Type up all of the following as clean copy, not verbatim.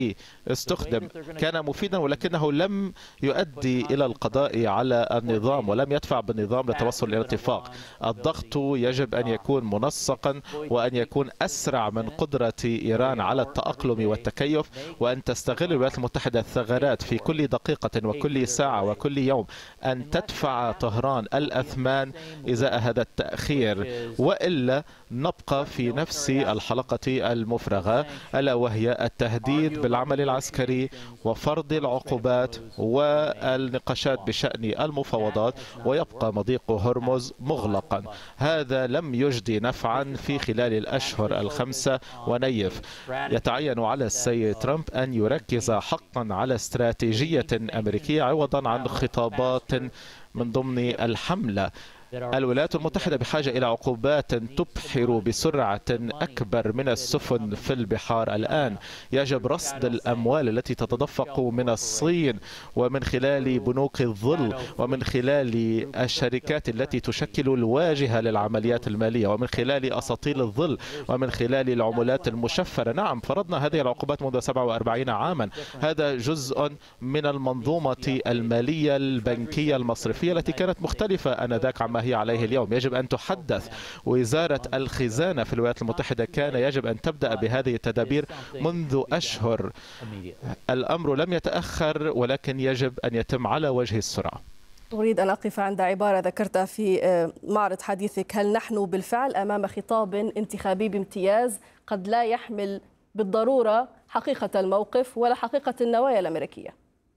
استخدم كان مفيدا، ولكنه لم يؤدي إلى القضاء على النظام ولم يدفع بالنظام للتوصل إلى اتفاق. الضغط يجب أن يكون منسقا وأن يكون أسرع من قدرة إيران على التأقلم والتكيف، وأن تستغل الولايات المتحدة الثغرات في كل دقيقة وكل ساعة وكل يوم، أن تدفع طهران الأثمان إزاء هذا التأخير، وإلا نبقى في نفس الحلقة المفرغة، ألا وهي التهديد بالعمل العسكري وفرض العقوبات والنقاشات بشأن المفاوضات، ويبقى مضيق هرمز مغلقا. هذا لم يجدي نفعا في خلال الأشهر الخمسة ونيف. يتعين على السيد ترامب أن يركز حقا على استراتيجية أمريكية عوضا عن خطابات من ضمن الحملة. الولايات المتحدة بحاجة إلى عقوبات تبحر بسرعة أكبر من السفن في البحار الآن. يجب رصد الأموال التي تتدفق من الصين ومن خلال بنوك الظل ومن خلال الشركات التي تشكل الواجهة للعمليات المالية ومن خلال أساطيل الظل ومن خلال العملات المشفرة. نعم، فرضنا هذه العقوبات منذ 47 عاما. هذا جزء من المنظومة المالية البنكية المصرفية التي كانت مختلفة آنذاك عما هي عليه اليوم. يجب أن تحدث وزارة الخزانة في الولايات المتحدة، كان يجب أن تبدأ بهذه التدابير منذ أشهر. الأمر لم يتأخر، ولكن يجب أن يتم على وجه السرعة. أريد أن أقف عند عبارة ذكرتها في معرض حديثك: هل نحن بالفعل أمام خطاب انتخابي بامتياز قد لا يحمل بالضرورة حقيقة الموقف ولا حقيقة النوايا الأمريكية؟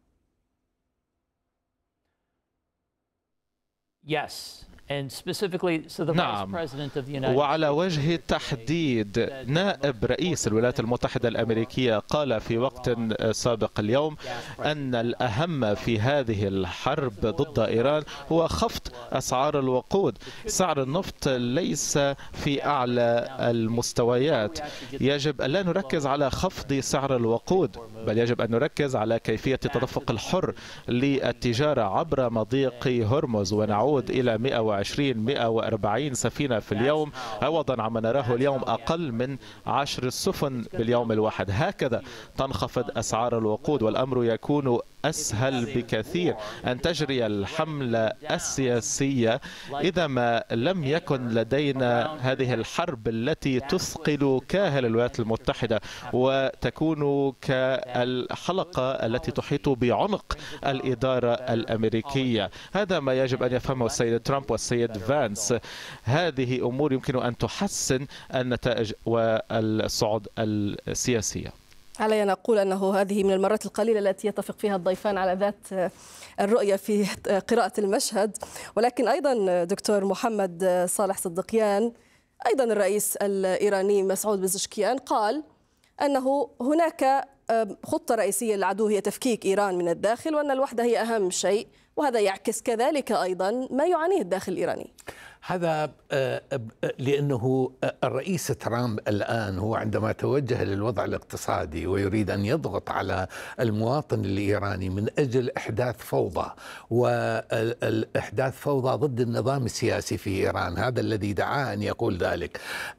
Yes. نعم، وعلى وجه التحديد نائب رئيس الولايات المتحدة الأمريكية قال في وقت سابق اليوم أن الأهم في هذه الحرب ضد إيران هو خفض أسعار الوقود. سعر النفط ليس في أعلى المستويات. يجب أن لا نركز على خفض سعر الوقود، بل يجب أن نركز على كيفية التدفق الحر للتجارة عبر مضيق هرمز، ونعود إلى 120-140 سفينة في اليوم عوضا عما نراه اليوم أقل من 10 سفن باليوم الواحد. هكذا تنخفض أسعار الوقود، والأمر يكون أسهل بكثير أن تجري الحملة السياسية إذا ما لم يكن لدينا هذه الحرب التي تثقل كاهل الولايات المتحدة وتكون كالحلقة التي تحيط بعنق الإدارة الأمريكية. هذا ما يجب أن يفهمه السيد ترامب والسيد فانس. هذه أمور يمكن أن تحسن النتائج والصعود السياسية. علي أن أقول أنه هذه من المرات القليلة التي يتفق فيها الضيفان على ذات الرؤية في قراءة المشهد. ولكن أيضا دكتور محمد صالح صدقيان، أيضا الرئيس الإيراني مسعود بزشكيان قال أنه هناك خطة رئيسية للعدو هي تفكيك إيران من الداخل، وأن الوحدة هي أهم شيء، وهذا يعكس كذلك أيضا ما يعانيه الداخل الإيراني. هذا لأنه الرئيس ترامب الآن هو عندما توجه للوضع الاقتصادي ويريد أن يضغط على المواطن الإيراني من أجل إحداث فوضى، والإحداث فوضى ضد النظام السياسي في إيران. هذا الذي دعاه أن يقول ذلك.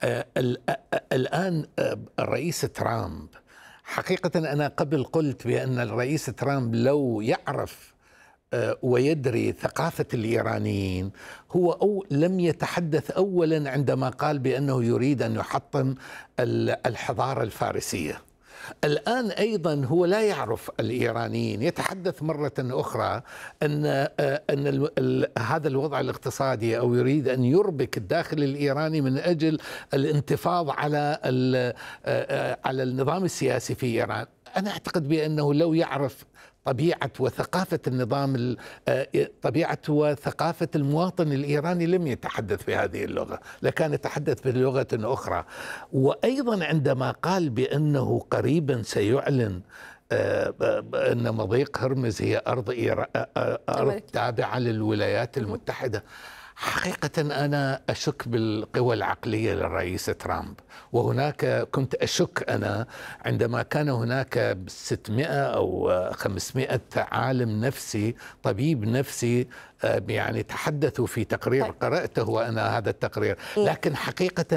الآن الرئيس ترامب حقيقة، أنا قبل قلت بأن الرئيس ترامب لو يعرف ويدري ثقافة الإيرانيين هو لم يتحدث أولا عندما قال بأنه يريد أن يحطم الحضارة الفارسية. الآن أيضا هو لا يعرف الإيرانيين. يتحدث مرة أخرى أن هذا الوضع الاقتصادي، أو يريد أن يربك الداخل الإيراني من أجل الانتفاض على النظام السياسي في إيران. أنا أعتقد بأنه لو يعرف طبيعة وثقافة النظام، طبيعة وثقافة المواطن الإيراني، لم يتحدث بهذه اللغة، لكان يتحدث بلغة أخرى. وأيضا عندما قال بأنه قريبا سيعلن أن مضيق هرمز هي أرض تابعة للولايات المتحدة، حقيقة أنا أشك بالقوى العقلية للرئيس ترامب. وهناك كنت أشك أنا عندما كان هناك 600 أو 500 عالم نفسي، طبيب نفسي، يعني تحدثوا في تقرير قرأته وأنا هذا التقرير. لكن حقيقة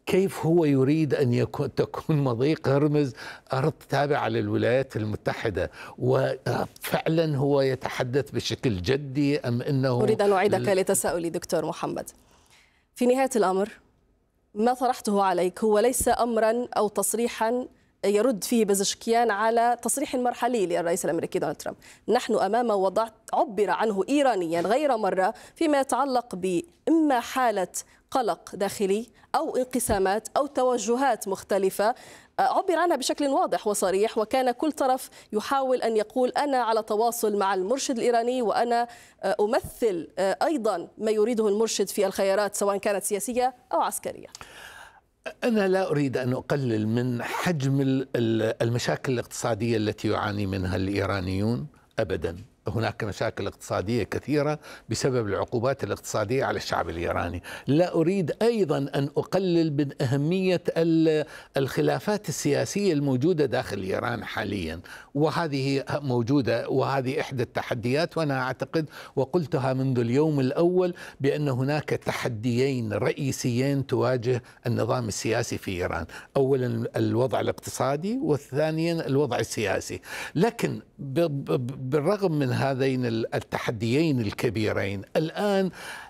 كيف هو يريد أن تكون مضيق هرمز أرض تابعة للولايات المتحدة، وفعلا هو يتحدث بشكل جدي أم أنه أريد أن أعيدك لتساؤلي دكتور محمد. في نهاية الأمر ما طرحته عليك هو ليس أمرا أو تصريحا يرد فيه بزشكيان على تصريح مرحلي للرئيس الأمريكي دونالد ترامب. نحن أمام وضع عبر عنه إيرانيا غير مرة فيما يتعلق بإما حالة قلق داخلي أو انقسامات أو توجهات مختلفة عبر عنها بشكل واضح وصريح، وكان كل طرف يحاول أن يقول أنا على تواصل مع المرشد الإيراني وأنا أمثل أيضا ما يريده المرشد في الخيارات سواء كانت سياسية أو عسكرية. أنا لا أريد أن أقلل من حجم المشاكل الاقتصادية التي يعاني منها الإيرانيون أبدا. هناك مشاكل اقتصادية كثيرة بسبب العقوبات الاقتصادية على الشعب الإيراني. لا أريد أيضا أن أقلل من أهمية الخلافات السياسية الموجودة داخل إيران حاليا، وهذه موجودة وهذه إحدى التحديات. وأنا أعتقد وقلتها منذ اليوم الأول بأن هناك تحديين رئيسيين تواجه النظام السياسي في إيران، أولا الوضع الاقتصادي وثانيا الوضع السياسي. لكن بالرغم من هذين التحديين الكبيرين الآن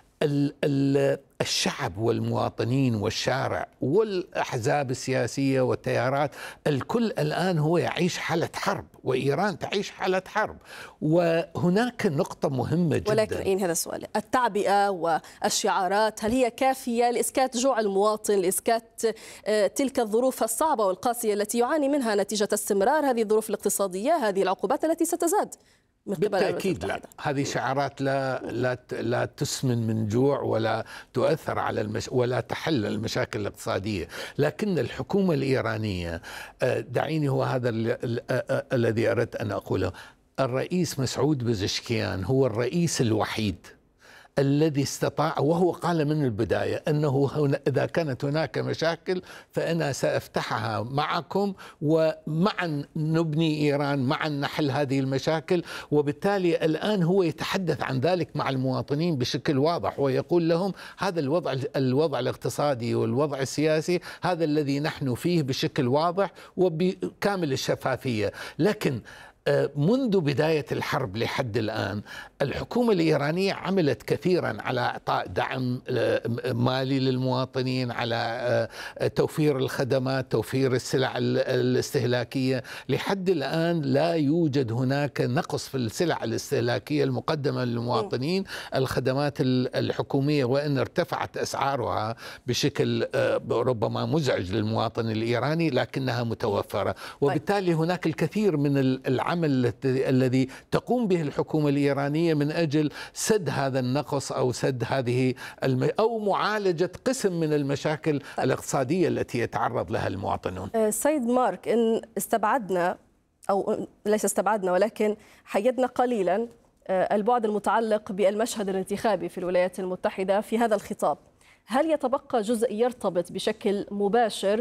الشعب والمواطنين والشارع والأحزاب السياسية والتيارات الكل الآن هو يعيش حالة حرب، وإيران تعيش حالة حرب. وهناك نقطة مهمة جدا، ولكن هذا السؤال، التعبئة والشعارات هل هي كافية لإسكات جوع المواطن، لإسكات تلك الظروف الصعبة والقاسية التي يعاني منها نتيجة استمرار هذه الظروف الاقتصادية، هذه العقوبات التي ستزداد؟ بالتأكيد لا. هذه شعارات لا تسمن من جوع ولا تؤثر على ولا تحل المشاكل الاقتصادية. لكن الحكومة الإيرانية، دعيني هو هذا الذي أردت أن أقوله، الرئيس مسعود بزشكيان هو الرئيس الوحيد الذي استطاع، وهو قال من البداية أنه إذا كانت هناك مشاكل فأنا سأفتحها معكم ومعا نبني إيران، معا نحل هذه المشاكل. وبالتالي الآن هو يتحدث عن ذلك مع المواطنين بشكل واضح ويقول لهم هذا الوضع الاقتصادي والوضع السياسي هذا الذي نحن فيه بشكل واضح وبكامل الشفافية. لكن منذ بداية الحرب لحد الآن الحكومة الإيرانية عملت كثيرا على إعطاء دعم مالي للمواطنين، على توفير الخدمات، توفير السلع الاستهلاكية. لحد الآن لا يوجد هناك نقص في السلع الاستهلاكية المقدمة للمواطنين. الخدمات الحكومية وإن ارتفعت أسعارها بشكل ربما مزعج للمواطن الإيراني لكنها متوفرة. وبالتالي هناك الكثير من العمل الذي تقوم به الحكومة الإيرانية من أجل سد هذا النقص أو سد هذه أو معالجة قسم من المشاكل الاقتصادية التي يتعرض لها المواطنون. سيد مارك، إن استبعدنا أو ليس استبعدنا ولكن حيدنا قليلا البعد المتعلق بالمشهد الانتخابي في الولايات المتحدة في هذا الخطاب، هل يتبقى جزء يرتبط بشكل مباشر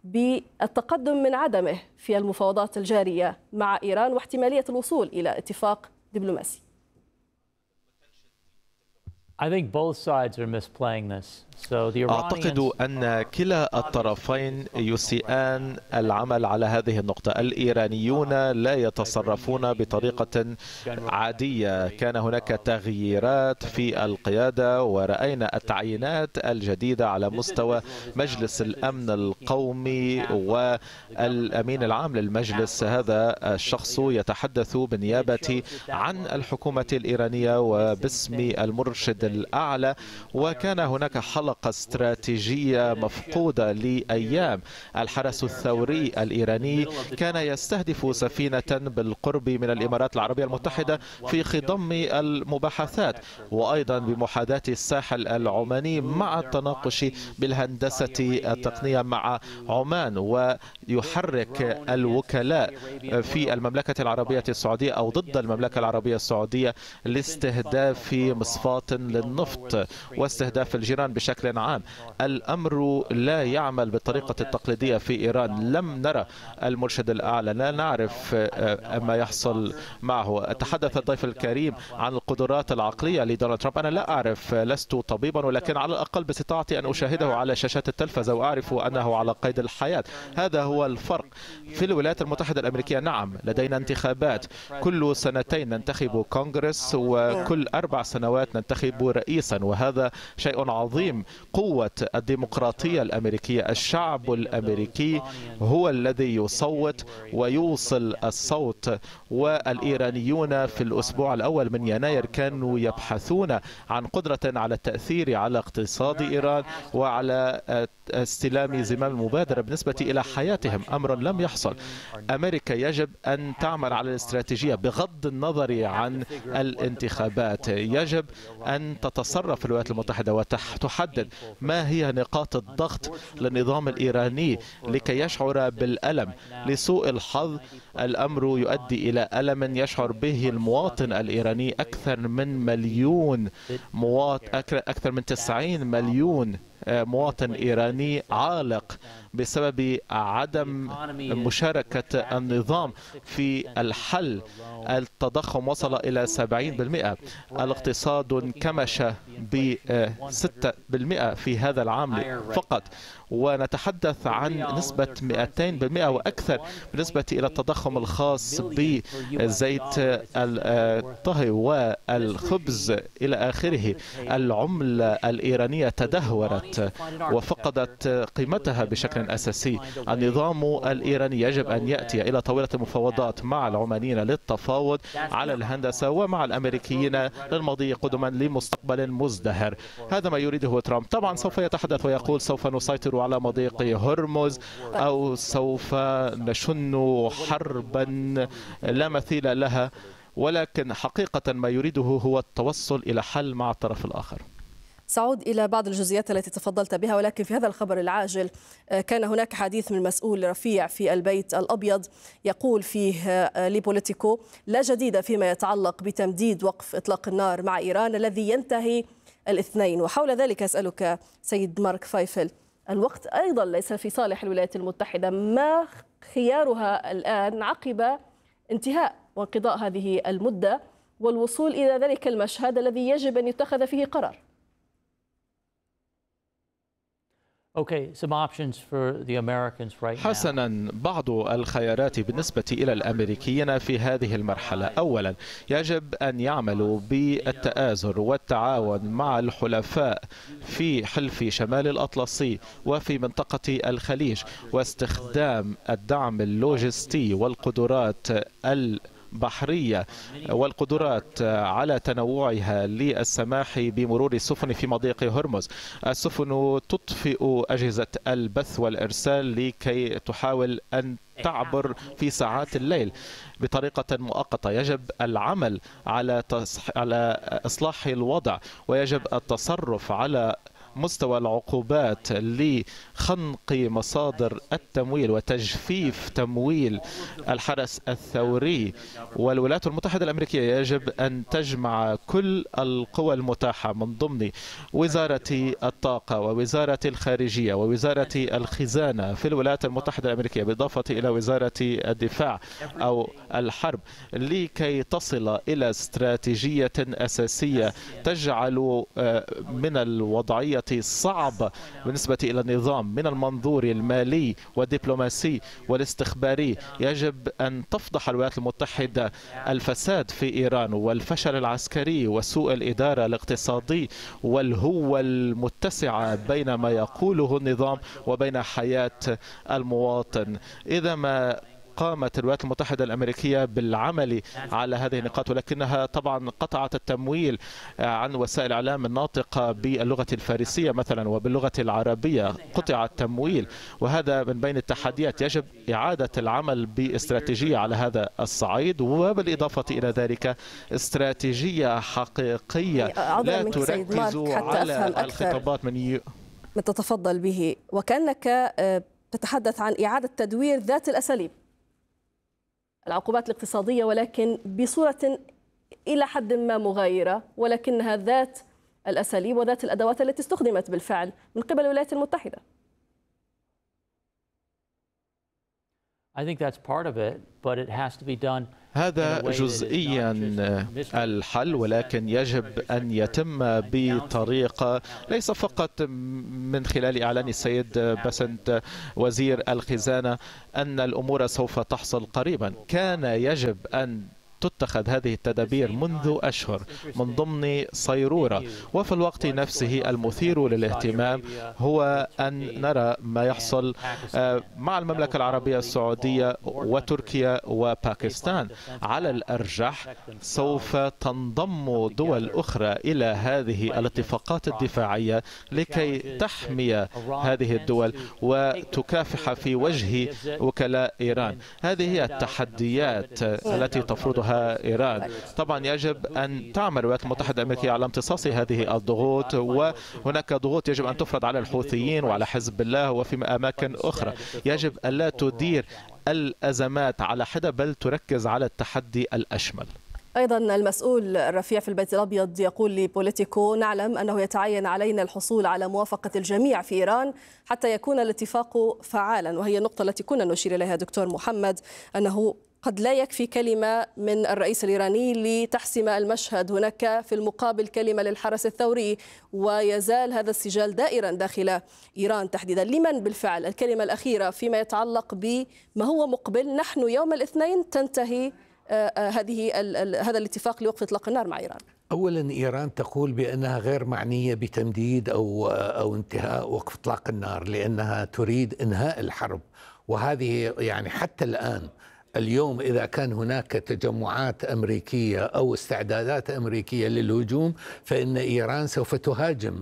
بالتقدم من عدمه في المفاوضات الجارية مع إيران واحتمالية الوصول إلى اتفاق دبلوماسي؟ أعتقد أن كلا الطرفين يسيئان العمل على هذه النقطة. الإيرانيون لا يتصرفون بطريقة عادية، كان هناك تغييرات في القيادة ورأينا التعيينات الجديدة على مستوى مجلس الأمن القومي والأمين العام للمجلس. هذا الشخص يتحدث بالنيابة عن الحكومة الإيرانية وباسم المرشد الأعلى، وكان هناك حلقة استراتيجية مفقودة لأيام. الحرس الثوري الإيراني كان يستهدف سفينة بالقرب من الإمارات العربية المتحدة في خضم المباحثات، وأيضا بمحاذاة الساحل العماني مع التناقش بالهندسة التقنية مع عمان، ويحرك الوكلاء في المملكة العربية السعودية أو ضد المملكة العربية السعودية لاستهداف مصفاة للنفط واستهداف الجيران بشكل عام. الأمر لا يعمل بالطريقة التقليدية في إيران. لم نرى المرشد الأعلى، لا نعرف ما يحصل معه. تحدث الضيف الكريم عن القدرات العقلية لدونالد ترامب. أنا لا أعرف، لست طبيبا، ولكن على الأقل باستطاعتي أن أشاهده على شاشات التلفزة وأعرف أنه على قيد الحياة. هذا هو الفرق. في الولايات المتحدة الأمريكية نعم لدينا انتخابات، كل سنتين ننتخب كونغرس وكل 4 سنوات ننتخب رئيسا، وهذا شيء عظيم. قوة الديمقراطية الأمريكية، الشعب الأمريكي هو الذي يصوت ويوصل الصوت. والإيرانيون في الأسبوع الأول من يناير كانوا يبحثون عن قدرة على التأثير على اقتصاد إيران وعلى استلام زمام المبادرة بالنسبة إلى حياتهم. أمر لم يحصل. أمريكا يجب أن تعمل على الاستراتيجية بغض النظر عن الانتخابات. يجب أن تتصرف الولايات المتحدة وتحدد ما هي نقاط الضغط للنظام الإيراني لكي يشعر بالألم. لسوء الحظ الأمر يؤدي إلى ألم يشعر به المواطن الإيراني. أكثر من 90 مليون مواطن إيراني عالق بسبب عدم مشاركة النظام في الحل. التضخم وصل إلى 70%. الاقتصاد انكمش ب6% في هذا العام فقط، ونتحدث عن نسبة 200% وأكثر بالنسبة إلى التضخم الخاص بزيت الطهي والخبز إلى آخره. العملة الإيرانية تدهورت وفقدت قيمتها بشكل أساسي. النظام الإيراني يجب أن يأتي إلى طاولة المفاوضات مع العمانيين للتفاوض على الهندسة ومع الأمريكيين للمضي قدما لمستقبل مزدهر. هذا ما يريده ترامب. طبعا سوف يتحدث ويقول سوف نسيطر على مضيق هرمز أو سوف نشن حربا لا مثيل لها، ولكن حقيقة ما يريده هو التوصل إلى حل مع الطرف الآخر. سأعود إلى بعض الجزئيات التي تفضلت بها، ولكن في هذا الخبر العاجل كان هناك حديث من مسؤول رفيع في البيت الأبيض يقول فيه لبوليتيكو: لا جديد فيما يتعلق بتمديد وقف إطلاق النار مع إيران الذي ينتهي الاثنين. وحول ذلك أسألك سيد مارك فايفل، الوقت أيضا ليس في صالح الولايات المتحدة، ما خيارها الآن عقب انتهاء وانقضاء هذه المدة والوصول إلى ذلك المشهد الذي يجب أن يتخذ فيه قرار؟ حسنا، بعض الخيارات بالنسبة إلى الأمريكيين في هذه المرحلة: أولا، يجب أن يعملوا بالتآزر والتعاون مع الحلفاء في حلف شمال الأطلسي وفي منطقة الخليج، واستخدام الدعم اللوجستي والقدرات البحرية والقدرات على تنوعها للسماح بمرور السفن في مضيق هرمز. السفن تطفئ أجهزة البث والإرسال لكي تحاول أن تعبر في ساعات الليل بطريقة مؤقتة. يجب العمل على إصلاح الوضع، ويجب التصرف على مستوى العقوبات لخنق مصادر التمويل وتجفيف تمويل الحرس الثوري. والولايات المتحدة الأمريكية يجب أن تجمع كل القوى المتاحة من ضمن وزارة الطاقة ووزارة الخارجية ووزارة الخزانة في الولايات المتحدة الأمريكية، بالإضافة إلى وزارة الدفاع أو الحرب، لكي تصل إلى استراتيجية أساسية تجعل من الوضعية صعبة بالنسبة إلى النظام من المنظور المالي والدبلوماسي والاستخباري. يجب أن تفضح الولايات المتحدة الفساد في إيران والفشل العسكري وسوء الإدارة الاقتصادي والهوة المتسعة بين ما يقوله النظام وبين حياة المواطن. إذا ما قامت الولايات المتحدة الأمريكية بالعمل على هذه النقاط، ولكنها طبعا قطعت التمويل عن وسائل الإعلام الناطقة باللغة الفارسية مثلا وباللغة العربية، قطع التمويل، وهذا من بين التحديات. يجب إعادة العمل باستراتيجية على هذا الصعيد، وبالإضافة إلى ذلك استراتيجية حقيقية لا تركز على الخطابات من تتفضل به، وكأنك تتحدث عن إعادة تدوير ذات الأساليب، العقوبات الاقتصادية، ولكن بصورة إلى حد ما مغايرة، ولكنها ذات الأساليب وذات الأدوات التي استخدمت بالفعل من قبل الولايات المتحدة. هذا جزئيا الحل، ولكن يجب أن يتم بطريقة ليس فقط من خلال إعلان السيد باسنت وزير الخزانة أن الأمور سوف تحصل قريبا. كان يجب أن تتخذ هذه التدابير منذ أشهر من ضمن صيرورة، وفي الوقت نفسه المثير للاهتمام هو أن نرى ما يحصل مع المملكة العربية السعودية وتركيا وباكستان. على الأرجح سوف تنضم دول أخرى إلى هذه الاتفاقات الدفاعية لكي تحمي هذه الدول وتكافح في وجه وكلاء إيران. هذه هي التحديات التي تفرضها إيران. طبعا يجب أن تعمل الولايات المتحدة الأمريكية على امتصاص هذه الضغوط، وهناك ضغوط يجب أن تفرض على الحوثيين وعلى حزب الله وفي أماكن أخرى. يجب ألا تدير الأزمات على حدة بل تركز على التحدي الأشمل. أيضا المسؤول الرفيع في البيت الأبيض يقول لبوليتيكو: نعلم أنه يتعين علينا الحصول على موافقة الجميع في إيران حتى يكون الاتفاق فعالا. وهي النقطة التي كنا نشير إليها دكتور محمد، أنه قد لا يكفي كلمة من الرئيس الإيراني لتحسم المشهد، هناك في المقابل كلمة للحرس الثوري، ويزال هذا السجال دائرا داخل إيران تحديدا. لمن بالفعل الكلمة الأخيرة فيما يتعلق بما هو مقبل؟ نحن يوم الاثنين تنتهي هذا الاتفاق لوقف إطلاق النار مع إيران. أولا إيران تقول بأنها غير معنية بتمديد أو انتهاء وقف إطلاق النار، لأنها تريد إنهاء الحرب. وهذه يعني حتى الآن اليوم إذا كان هناك تجمعات أمريكية أو استعدادات أمريكية للهجوم، فإن إيران سوف تهاجم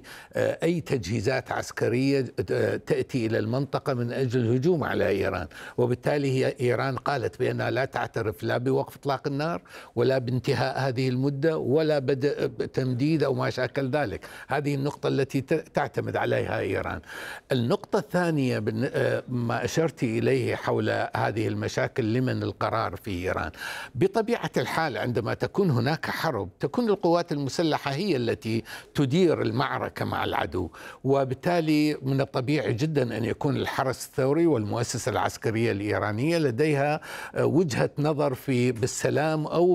أي تجهيزات عسكرية تأتي إلى المنطقة من أجل الهجوم على إيران. وبالتالي هي إيران قالت بأنها لا تعترف لا بوقف إطلاق النار ولا بانتهاء هذه المدة ولا بدء تمديد أو ما شاكل ذلك. هذه النقطة التي تعتمد عليها إيران. النقطة الثانية ما أشرت إليه حول هذه المشاكل لمن القرار في إيران. بطبيعة الحال عندما تكون هناك حرب تكون القوات المسلحة هي التي تدير المعركة مع العدو، وبالتالي من الطبيعي جدا أن يكون الحرس الثوري والمؤسسة العسكرية الإيرانية لديها وجهة نظر بالسلام أو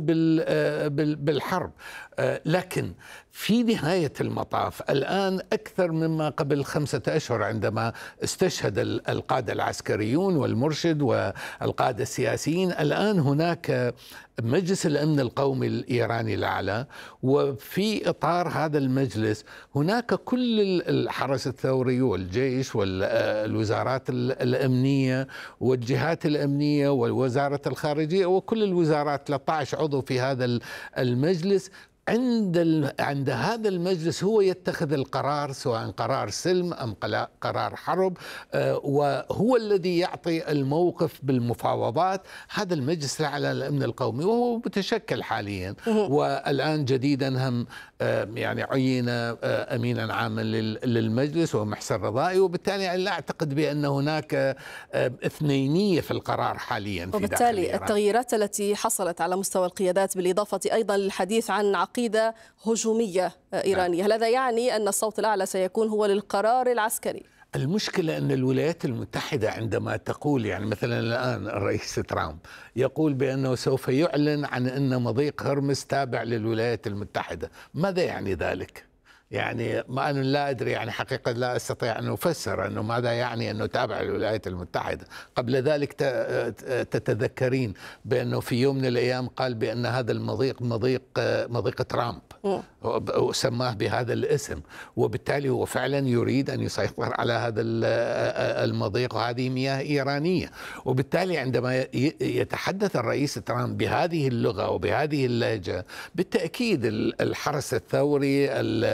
بالحرب. لكن في نهاية المطاف الآن أكثر مما قبل 5 أشهر عندما استشهد القادة العسكريون والمرشد والقادة السياسيين، الآن هناك مجلس الأمن القومي الإيراني الأعلى، وفي إطار هذا المجلس هناك كل الحرس الثوري والجيش والوزارات الأمنية والجهات الأمنية ووزارة الخارجية وكل الوزارات 13 عضو في هذا المجلس. عند هذا المجلس هو يتخذ القرار، سواء قرار سلم أم قرار حرب، وهو الذي يعطي الموقف بالمفاوضات. هذا المجلس الأعلى للأمن القومي وهو متشكل حاليا، والآن جديدا هم يعني عين أمينا عاما للمجلس ومحسن رضائي، وبالتالي لا أعتقد بأن هناك اثنينية في القرار حاليا في وبالتالي التغييرات التي حصلت على مستوى القيادات بالإضافة أيضا للحديث عن عقيدة هجومية إيرانية، هل هذا يعني أن الصوت الأعلى سيكون هو للقرار العسكري؟ المشكلة أن الولايات المتحدة عندما تقول، يعني مثلا الآن الرئيس ترامب يقول بأنه سوف يعلن عن أن مضيق هرمز تابع للولايات المتحدة، ماذا يعني ذلك؟ يعني ما أنا لا أدري، يعني حقيقة لا أستطيع أن أفسر أنه ماذا يعني أنه تابع للولايات المتحدة. قبل ذلك تتذكرين بأنه في يوم من الأيام قال بأن هذا المضيق مضيق ترامب وسماه بهذا الاسم، وبالتالي هو فعلا يريد أن يسيطر على هذا المضيق، وهذه مياه إيرانية. وبالتالي عندما يتحدث الرئيس ترامب بهذه اللغة وبهذه اللهجة، بالتأكيد الحرس الثوري،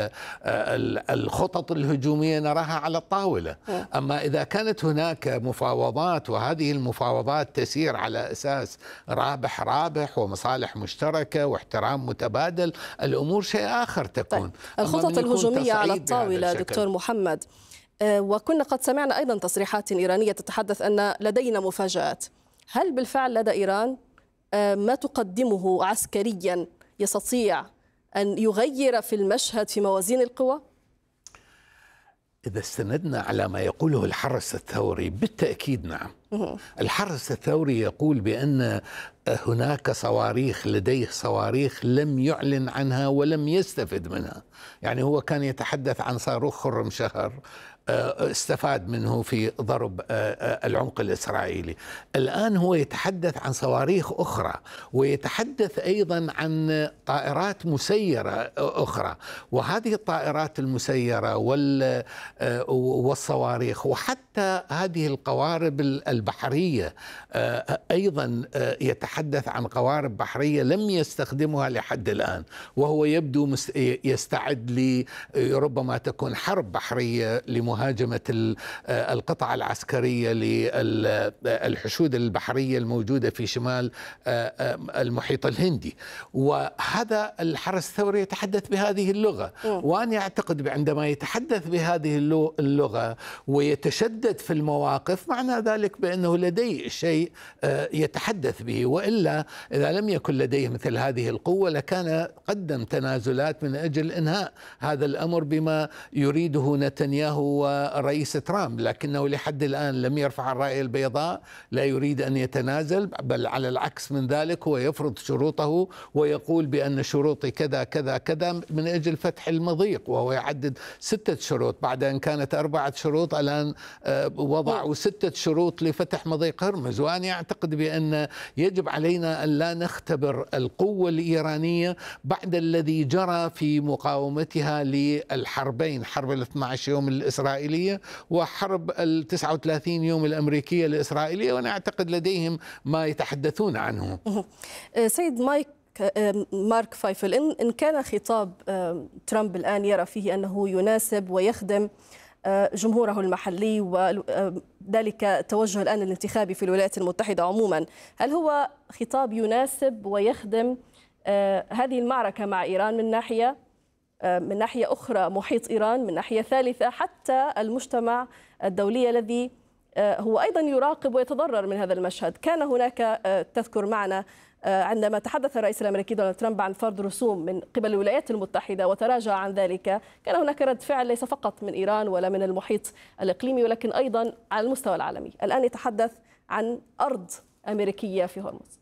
الخطط الهجومية نراها على الطاولة. أما إذا كانت هناك مفاوضات وهذه المفاوضات تسير على أساس رابح رابح ومصالح مشتركة واحترام متبادل، الأمور شيء آخر تكون. طيب. الخطط الهجومية على الطاولة دكتور محمد، وكنا قد سمعنا أيضا تصريحات إيرانية تتحدث أن لدينا مفاجآت. هل بالفعل لدى إيران ما تقدمه عسكريا يستطيع أن يغير في المشهد في موازين القوى؟ إذا استندنا على ما يقوله الحرس الثوري بالتأكيد نعم. الحرس الثوري يقول بأن هناك صواريخ، لديه صواريخ لم يعلن عنها ولم يستفد منها. يعني هو كان يتحدث عن صاروخ خرم شهر استفاد منه في ضرب العمق الإسرائيلي. الآن هو يتحدث عن صواريخ أخرى، ويتحدث أيضا عن طائرات مسيرة أخرى، وهذه الطائرات المسيرة والصواريخ وحتى هذه القوارب البحرية أيضا يتحدث عن قوارب بحرية لم يستخدمها لحد الآن، وهو يبدو يستعد ربما تكون حرب بحرية لمهاجمة القطع العسكرية للحشود البحرية الموجودة في شمال المحيط الهندي. وهذا الحرس الثوري يتحدث بهذه اللغة، وأنا أعتقد عندما يتحدث بهذه اللغة ويتشدد في المواقف معنى ذلك بأنه لديه شيء يتحدث به، وإلا إذا لم يكن لديه مثل هذه القوة لكان قدم تنازلات من أجل إنهاء هذا الأمر بما يريده نتنياهو ورئيس ترامب، لكنه لحد الآن لم يرفع الراية البيضاء، لا يريد أن يتنازل، بل على العكس من ذلك هو يفرض شروطه ويقول بأن شروطي كذا كذا كذا من أجل فتح المضيق، وهو يعدد 6 شروط بعد أن كانت 4 شروط. الآن وضعوا 6 شروط لفتح مضيق هرمز. وأنا أعتقد بأن يجب علينا أن لا نختبر القوة الإيرانية بعد الذي جرى في مقاومتها للحربين، حرب 12 يوم الإسرائيلية وحرب 39 يوم الأمريكية الإسرائيلية، وأنا أعتقد لديهم ما يتحدثون عنه. سيد مارك فايفل، إن كان خطاب ترامب الآن يرى فيه أنه يناسب ويخدم جمهوره المحلي وذلك التوجه الآن الانتخابي في الولايات المتحدة عموما، هل هو خطاب يناسب ويخدم هذه المعركة مع إيران من ناحية أخرى محيط إيران، من ناحية ثالثة حتى المجتمع الدولي الذي هو أيضا يراقب ويتضرر من هذا المشهد؟ كان هناك، تذكر معنا عندما تحدث الرئيس الأمريكي دونالد ترامب عن فرض رسوم من قبل الولايات المتحدة وتراجع عن ذلك، كان هناك رد فعل ليس فقط من إيران ولا من المحيط الإقليمي ولكن أيضا على المستوى العالمي. الآن يتحدث عن أرض أمريكية في هرمز.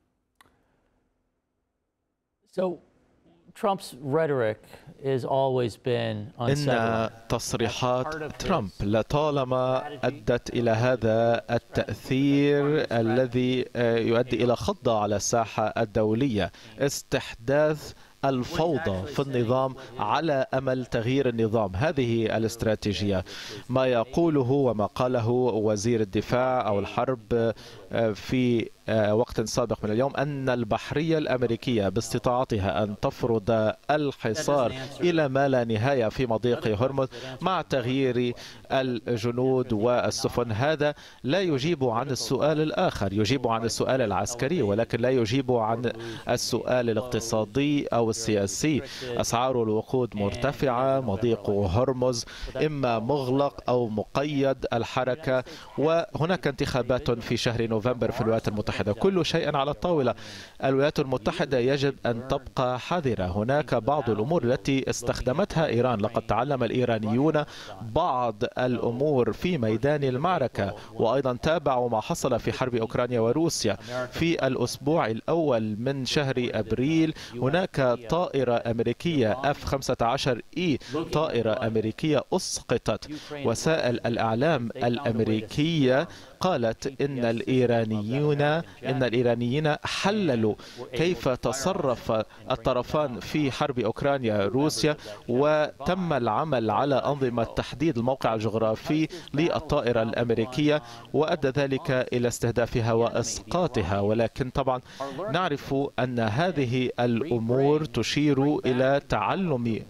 إن تصريحات ترامب لطالما أدت إلى هذا التأثير الذي يؤدي إلى خضة على الساحة الدولية، استحداث الفوضى في النظام على أمل تغيير النظام. هذه الاستراتيجية. ما يقوله وما قاله وزير الدفاع أو الحرب في وقت سابق من اليوم أن البحرية الأمريكية باستطاعتها أن تفرض الحصار إلى ما لا نهاية في مضيق هرمز مع تغيير الجنود والسفن، هذا لا يجيب عن السؤال الآخر، يجيب عن السؤال العسكري ولكن لا يجيب عن السؤال الاقتصادي أو السياسي. أسعار الوقود مرتفعة، مضيق هرمز إما مغلق أو مقيد الحركة، وهناك انتخابات في شهر نوفمبر في الولايات المتحدة. كل شيء على الطاولة. الولايات المتحدة يجب أن تبقى حذرة. هناك بعض الأمور التي استخدمتها إيران، لقد تعلم الإيرانيون بعض الأمور في ميدان المعركة، وأيضا تابعوا ما حصل في حرب أوكرانيا وروسيا. في الأسبوع الأول من شهر أبريل هناك طائرة أمريكية F-15E، طائرة أمريكية أسقطت. وسائل الإعلام الأمريكية قالت إن الإيرانيين حللوا كيف تصرف الطرفان في حرب أوكرانيا روسيا، وتم العمل على أنظمة تحديد الموقع الجغرافي للطائرة الأمريكية، وأدى ذلك إلى استهدافها وإسقاطها. ولكن طبعا نعرف أن هذه الأمور تشير إلى تعلم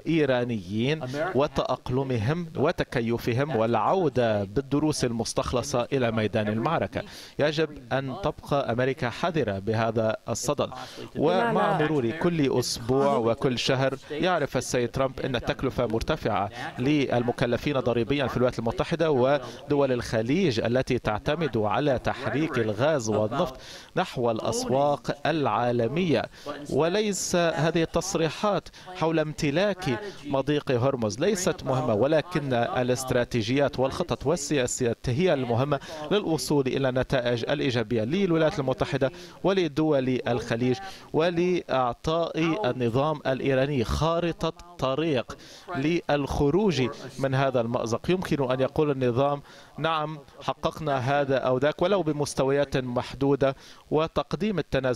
الإيرانيين وتأقلمهم وتكيفهم والعودة بالدروس المستخلصة الخطة إلى ميدان المعركة. يجب أن تبقى أمريكا حذرة بهذا الصدد، ومع مرور كل أسبوع وكل شهر يعرف السيد ترامب أن التكلفة مرتفعة للمكلفين ضريبيا في الولايات المتحدة ودول الخليج التي تعتمد على تحريك الغاز والنفط نحو الأسواق العالمية. وليس هذه التصريحات حول امتلاك مضيق هرمز ليست مهمة، ولكن الاستراتيجيات والخطط والسياسيات هي المهمة للوصول إلى النتائج الإيجابية للولايات المتحدة ولدول الخليج، ولإعطاء النظام الإيراني خارطة طريق للخروج من هذا المأزق. يمكن أن يقول النظام نعم حققنا هذا أو ذاك ولو بمستويات محدودة، وتقديم التنازل